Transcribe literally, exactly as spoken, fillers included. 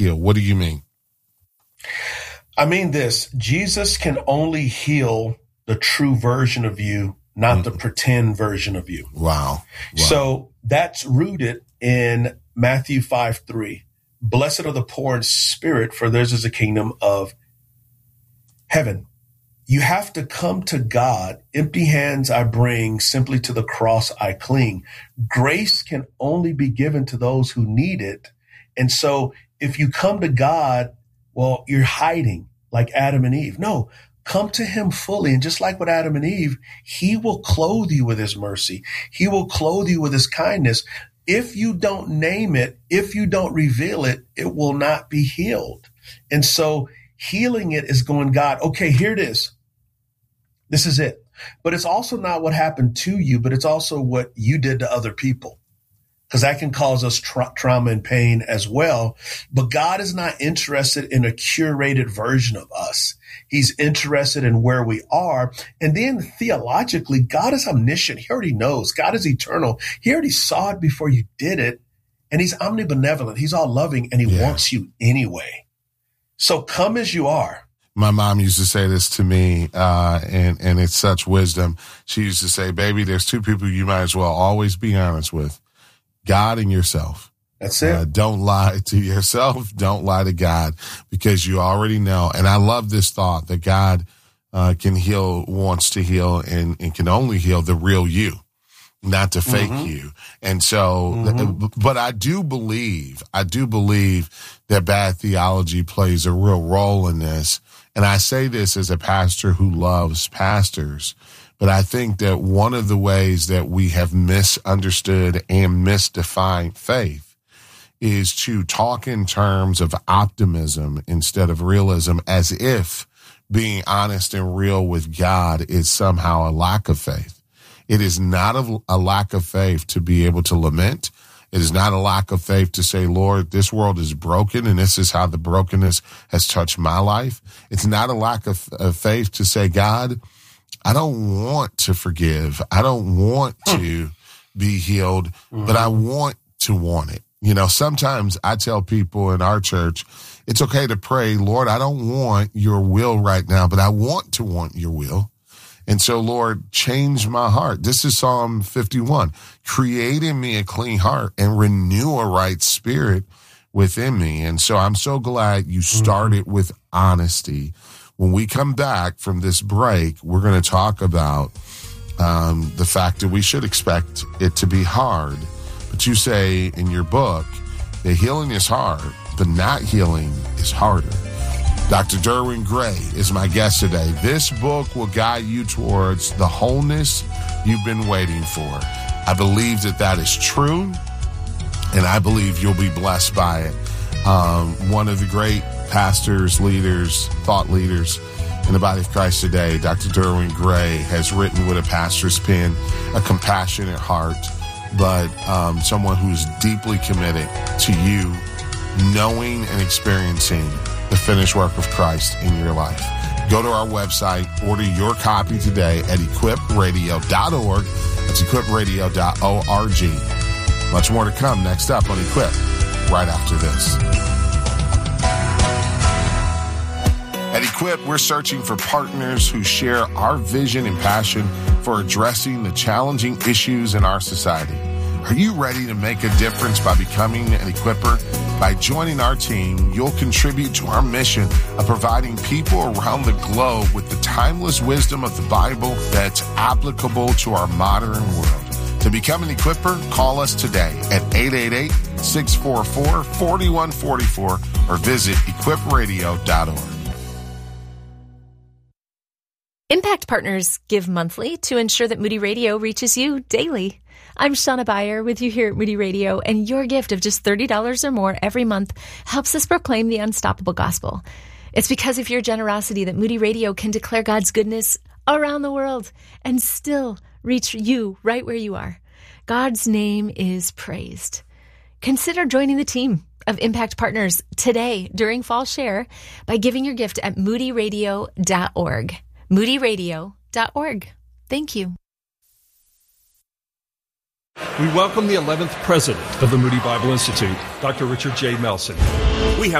heal. What do you mean? I mean this, Jesus can only heal the true version of you, not mm-hmm. the pretend version of you. Wow. wow. So that's rooted in Matthew five three. Blessed are the poor in spirit, for theirs is the kingdom of heaven. You have to come to God. Empty hands I bring, simply to the cross I cling. Grace can only be given to those who need it. And so if you come to God, well, you're hiding like Adam and Eve. No, come to him fully. And just like with Adam and Eve, he will clothe you with his mercy. He will clothe you with his kindness. If you don't name it, if you don't reveal it, it will not be healed. And so healing it is going, God, okay, here it is. This is it. But it's also not what happened to you, but it's also what you did to other people, because that can cause us tra- trauma and pain as well. But God is not interested in a curated version of us. He's interested in where we are. And then theologically, God is omniscient. He already knows. God is eternal. He already saw it before you did it. And he's omnibenevolent. He's all loving, and he yeah. wants you anyway. So come as you are. My mom used to say this to me, uh, and, and it's such wisdom. She used to say, baby, there's two people you might as well always be honest with. God and yourself. That's it. Uh, don't lie to yourself. Don't lie to God, because you already know. And I love this thought that God uh, can heal, wants to heal, and, and can only heal the real you, not the fake mm-hmm. you. And so, mm-hmm. but I do believe, I do believe that bad theology plays a real role in this. And I say this as a pastor who loves pastors. But I think that one of the ways that we have misunderstood and misdefined faith is to talk in terms of optimism instead of realism, as if being honest and real with God is somehow a lack of faith. It is not a, a lack of faith to be able to lament. It is not a lack of faith to say, Lord, this world is broken, and this is how the brokenness has touched my life. It's not a lack of, of faith to say, God, I don't want to forgive. I don't want to be healed, mm-hmm. but I want to want it. You know, sometimes I tell people in our church, it's okay to pray, Lord, I don't want your will right now, but I want to want your will. And so, Lord, change my heart. This is Psalm fifty-one. Create in me a clean heart and renew a right spirit within me. And so I'm so glad you started mm-hmm. with honesty. When we come back from this break, we're going to talk about um, the fact that we should expect it to be hard. But you say in your book that healing is hard, but not healing is harder. Doctor Derwin Gray is my guest today. This book will guide you towards the wholeness you've been waiting for. I believe that that is true, and I believe you'll be blessed by it. Um, one of the great pastors, leaders, thought leaders in the body of Christ today, Doctor Derwin Gray, has written with a pastor's pen, a compassionate heart, but um, someone who's deeply committed to you knowing and experiencing the finished work of Christ in your life. Go to our website, order your copy today at equip radio dot org. That's equip radio dot org. Much more to come next up on Equip, right after this. At Equip, we're searching for partners who share our vision and passion for addressing the challenging issues in our society. Are you ready to make a difference by becoming an Equipper? By joining our team, you'll contribute to our mission of providing people around the globe with the timeless wisdom of the Bible that's applicable to our modern world. To become an Equipper, call us today at eight eight eight, six four four, four one four four or visit equip radio dot org. Impact Partners give monthly to ensure that Moody Radio reaches you daily. I'm Shauna Beyer with you here at Moody Radio, and your gift of just thirty dollars or more every month helps us proclaim the unstoppable gospel. It's because of your generosity that Moody Radio can declare God's goodness around the world and still reach you right where you are. God's name is praised. Consider joining the team of Impact Partners today during Fall Share by giving your gift at moody radio dot org. moody radio dot org. Thank you. We welcome the eleventh president of the Moody Bible Institute, Doctor Richard J. Melson. We have